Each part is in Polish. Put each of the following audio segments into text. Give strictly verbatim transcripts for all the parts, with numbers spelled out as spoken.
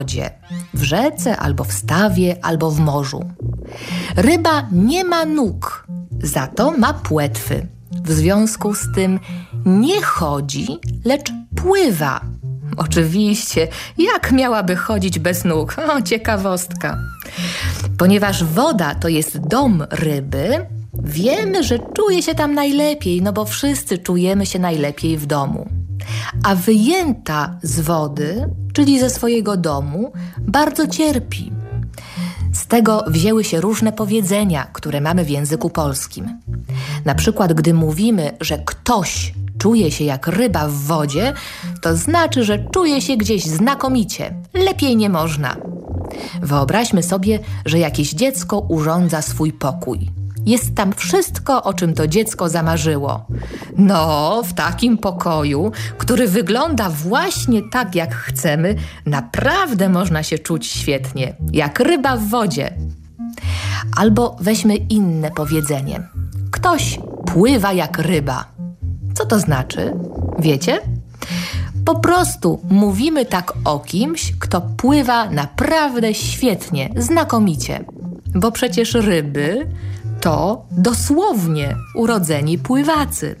wodzie, w rzece albo w stawie, albo w morzu. Ryba nie ma nóg, za to ma płetwy. W związku z tym nie chodzi, lecz pływa. Oczywiście, jak miałaby chodzić bez nóg? O, ciekawostka. Ponieważ woda to jest dom ryby, wiemy, że czuje się tam najlepiej, no bo wszyscy czujemy się najlepiej w domu. A wyjęta z wody, czyli ze swojego domu, bardzo cierpi. Z tego wzięły się różne powiedzenia, które mamy w języku polskim. Na przykład, gdy mówimy, że ktoś czuje się jak ryba w wodzie, to znaczy, że czuje się gdzieś znakomicie. Lepiej nie można. Wyobraźmy sobie, że jakieś dziecko urządza swój pokój. Jest tam wszystko, o czym to dziecko zamarzyło. No, w takim pokoju, który wygląda właśnie tak, jak chcemy, naprawdę można się czuć świetnie, jak ryba w wodzie. Albo weźmy inne powiedzenie. Ktoś pływa jak ryba. Co to znaczy? Wiecie? Po prostu mówimy tak o kimś, kto pływa naprawdę świetnie, znakomicie. Bo przecież ryby to dosłownie urodzeni pływacy.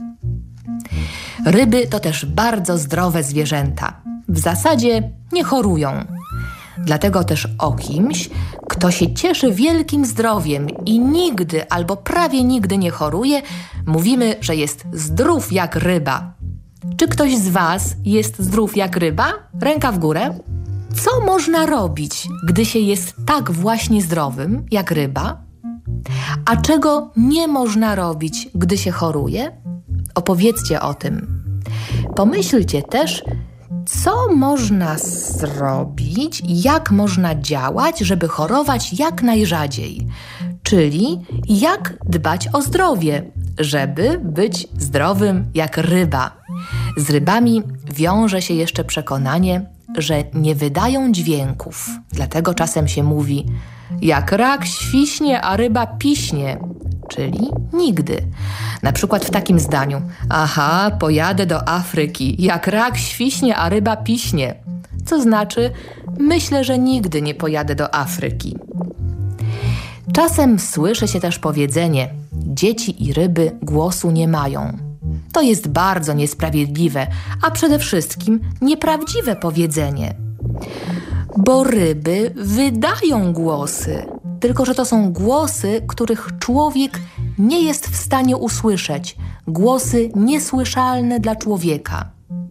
Ryby to też bardzo zdrowe zwierzęta. W zasadzie nie chorują. Dlatego też o kimś, kto się cieszy wielkim zdrowiem i nigdy albo prawie nigdy nie choruje, mówimy, że jest zdrów jak ryba. Czy ktoś z Was jest zdrów jak ryba? Ręka w górę. Co można robić, gdy się jest tak właśnie zdrowym jak ryba? A czego nie można robić, gdy się choruje? Opowiedzcie o tym. Pomyślcie też, co można zrobić, jak można działać, żeby chorować jak najrzadziej. Czyli jak dbać o zdrowie, żeby być zdrowym jak ryba. Z rybami wiąże się jeszcze przekonanie, że nie wydają dźwięków. Dlatego czasem się mówi: jak rak świśnie, a ryba piśnie. Czyli nigdy. Na przykład w takim zdaniu: aha, pojadę do Afryki. Jak rak świśnie, a ryba piśnie. Co znaczy: myślę, że nigdy nie pojadę do Afryki. Czasem słyszy się też powiedzenie: dzieci i ryby głosu nie mają. To jest bardzo niesprawiedliwe, a przede wszystkim nieprawdziwe powiedzenie. Bo ryby wydają głosy, tylko że to są głosy, których człowiek nie jest w stanie usłyszeć. Głosy niesłyszalne dla człowieka.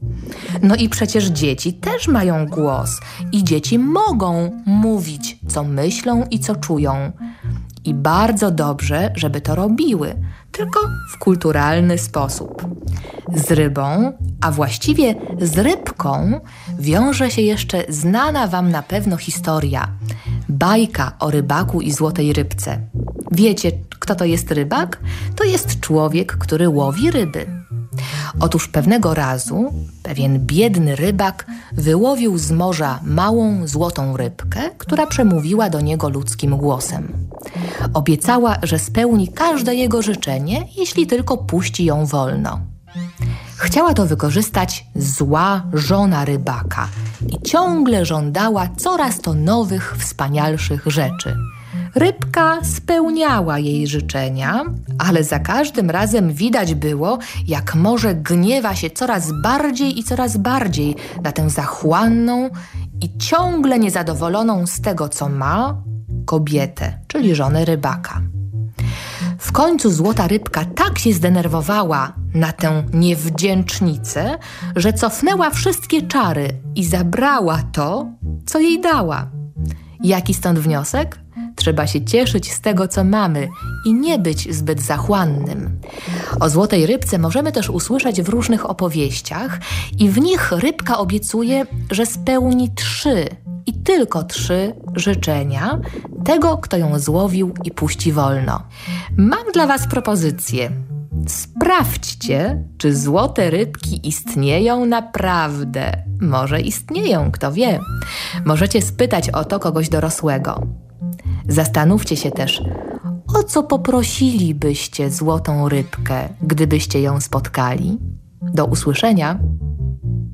No i przecież dzieci też mają głos i dzieci mogą mówić, co myślą i co czują. I bardzo dobrze, żeby to robiły, tylko w kulturalny sposób. Z rybą, a właściwie z rybką, wiąże się jeszcze znana Wam na pewno historia. Bajka o rybaku i złotej rybce. Wiecie, kto to jest rybak? To jest człowiek, który łowi ryby. Otóż pewnego razu pewien biedny rybak wyłowił z morza małą złotą rybkę, która przemówiła do niego ludzkim głosem. Obiecała, że spełni każde jego życzenie, jeśli tylko puści ją wolno. Chciała to wykorzystać zła żona rybaka i ciągle żądała coraz to nowych, wspanialszych rzeczy. Rybka spełniała jej życzenia, ale za każdym razem widać było, jak morze gniewa się coraz bardziej i coraz bardziej na tę zachłanną i ciągle niezadowoloną z tego, co ma, kobietę, czyli żonę rybaka. W końcu złota rybka tak się zdenerwowała na tę niewdzięcznicę, że cofnęła wszystkie czary i zabrała to, co jej dała. Jaki stąd wniosek? Trzeba się cieszyć z tego, co mamy i nie być zbyt zachłannym. O złotej rybce możemy też usłyszeć w różnych opowieściach i w nich rybka obiecuje, że spełni trzy i tylko trzy życzenia tego, kto ją złowił i puści wolno. Mam dla Was propozycję. Sprawdźcie, czy złote rybki istnieją naprawdę. Może istnieją, kto wie. Możecie spytać o to kogoś dorosłego. Zastanówcie się też, o co poprosilibyście złotą rybkę, gdybyście ją spotkali. Do usłyszenia.